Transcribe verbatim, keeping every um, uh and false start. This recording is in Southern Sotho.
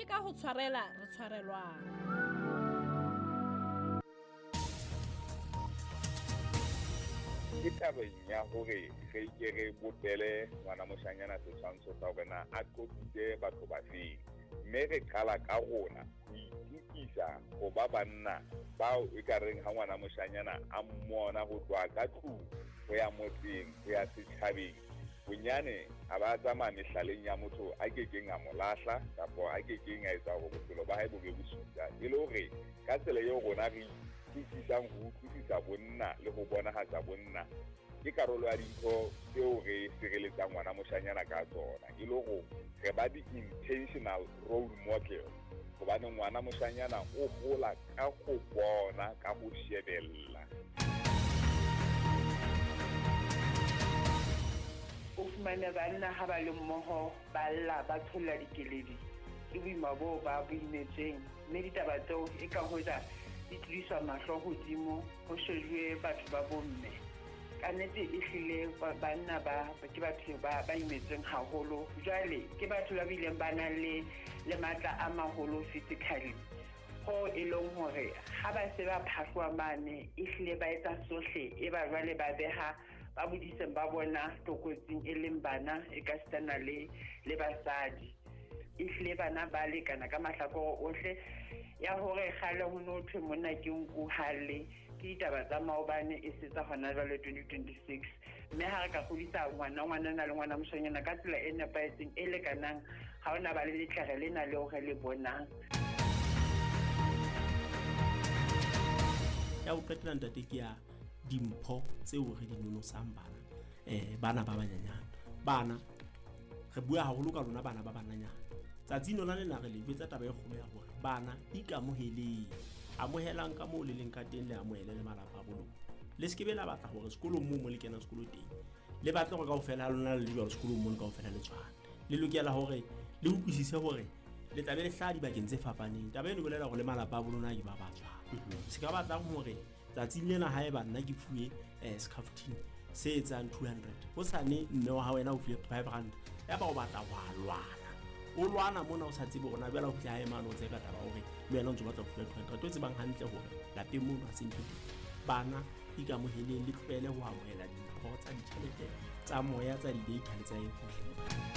ke ka ho tshwarela re tshwarelwana. Ke tabeng ya hore re ke re botele ngwana moshanyana setshwantsho sa hore na a qopitse batho ba feng, mme re qala ka rona ho itukisa ho ba banna bao e ka reng ha ngwana moshanyana a mmona ho tloha ka tlung ho ya motseng ho ya setjhabeng, bonyane a ba tsamaya mehlaleng ya motho a ke keng a mo lahla kapo a ke keng a etsa hore bophelo ba hae bo be bosula, e le hore ka tsela eo rona re utlwisisang ho utlwisisa bonna le ho bonahatsa bonna ke karolo ya dintho tseo re sireletsang ngwana moshanyana ka tsona, e le hore re ba di-intentional role model hobane ngwana moshanyana o hola ka go bona, ka go shebella. O fumane banna ha ba le mmoho ba lla ba tholla dikeledi ke boima boo ba boimetseng, mme ditaba tseo e ka hoja di tliswa mahlo hodimo ho shejuwe batho ba bomme. Ka nnete e hlile banna ba ke batho ba ba imetseng haholo, jwale ke batho ba bileng ba nang le le matla a maholo physically, ho e leng hore ha ba se ba phahlwa mane e hlile ba etsa sohle e ba jwale ba beha ba bodiseng ba bona tokotsing e leng bana e ka stana le le basadi. E hlile bana ba lekana ka mahlakore ohle ya hore kgale ho no thwe monna ke nku halle ke ditaba tsa maobane e setsa hona jwale twenty twenty-six, mme ha re ka kgodisa ngwana ngwana na le ngwana moshanyana ka tsela e nepahetseng e lekanang, ha ona ba le letlare lena leo re le bonang. Ya o qetela ntate ke ya dimpho tseo re di nonosang bana eh bana ba banyanyana. Bana re bua haholo ka rona bana ba bananyana. Tsatsi lona le na re lebetsa taba e kgolo ya hore bana ikamoheleng, amohelang ka moo le leng ka teng le amohele le malapa a bolong. Le se ke be la batla hore sekolong moo mo le kena sekolo teng le batla hore kaofela lona le jwa sekolong moo kaofela le tshwana, le lokela hore le utlwisise hore le tlabe le hladi bakeng tse fapaneng. Taba eno bolela hore le malapa a bolona ke ba ba tshwana. Se ka batlang hore tsatsing lena hae bana ke fuwe eh scarftin se etsang two hundred ho sane mme wa ha wena o fuwe five rand ya ba o batla wa lwana o lwana mona o sa tsebe hore na bela ho fihla hae mane o tse ka taba hore le wena o ntse o batla ho fuwe two hundred o tsebang hantle hore lapeng mona ha se ntho teng. Bana ikamoheleng le tlwele ho amohela dintho tsa ditjhelete tsa moya tsa di-data le tsa e